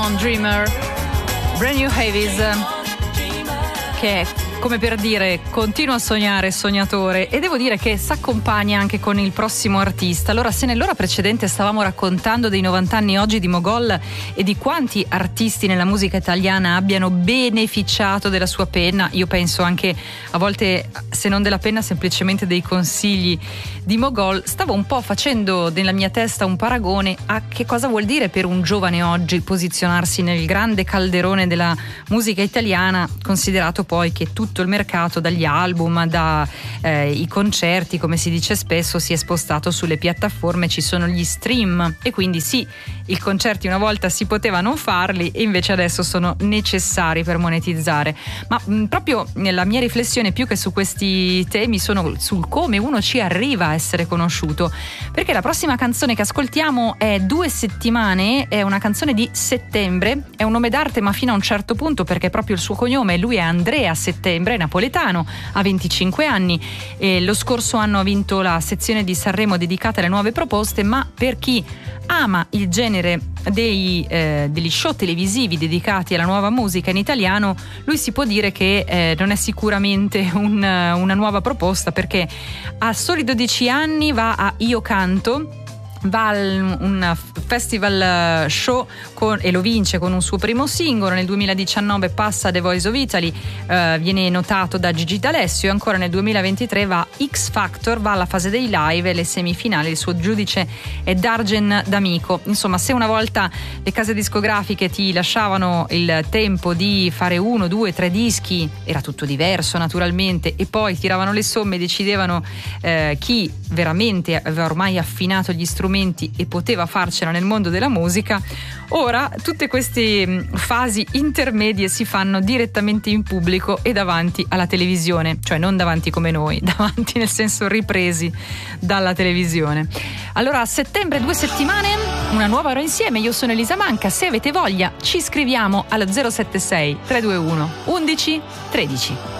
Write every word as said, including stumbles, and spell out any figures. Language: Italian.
Neon Dreamer, Brand New Heavies, che è come per dire continua a sognare sognatore, e devo dire che si accompagna anche con il prossimo artista. Allora, se nell'ora precedente stavamo raccontando dei novanta anni oggi di Mogol e di quanti artisti nella musica italiana abbiano beneficiato della sua penna, io penso anche a volte, se non della penna, semplicemente dei consigli di Mogol, stavo un po' facendo nella mia testa un paragone a che cosa vuol dire per un giovane oggi posizionarsi nel grande calderone della musica italiana, considerato poi che tutto il mercato, dagli album, dai eh, concerti, come si dice spesso, si è spostato sulle piattaforme, ci sono gli stream, e quindi sì, i concerti una volta si poteva non farli e invece adesso sono necessari per monetizzare. Ma mh, proprio nella mia riflessione, più che su questi temi, sono sul come uno ci arriva a essere conosciuto, perché la prossima canzone che ascoltiamo è Due settimane, è una canzone di Settembre, è un nome d'arte ma fino a un certo punto, perché proprio il suo cognome, lui è Andrea Settembre, è napoletano, ha venticinque anni e lo scorso anno ha vinto la sezione di Sanremo dedicata alle nuove proposte. Ma per chi ama il genere dei, eh, degli show televisivi dedicati alla nuova musica in italiano, lui si può dire che eh, non è sicuramente un, una nuova proposta, perché a soli dodici anni va a Io Canto, va a un festival show con, e lo vince con un suo primo singolo. Nel duemiladiciannove passa The Voice of Italy, eh, viene notato da Gigi D'Alessio, e ancora nel duemilaventitré va X Factor, va alla fase dei live e le semifinali. Il suo giudice è Dargen D'Amico. Insomma, se una volta le case discografiche ti lasciavano il tempo di fare uno, due, tre dischi, era tutto diverso naturalmente, e poi tiravano le somme e decidevano eh, chi veramente aveva ormai affinato gli strumenti e poteva farcela nel mondo della musica. Ora tutte queste fasi intermedie si fanno direttamente in pubblico e davanti alla televisione, cioè non davanti come noi, davanti nel senso ripresi dalla televisione. Allora, a Settembre, Due settimane, una nuova ora insieme. Io sono Elisa Manca, se avete voglia ci scriviamo allo zero sette sei tre due uno undici tredici.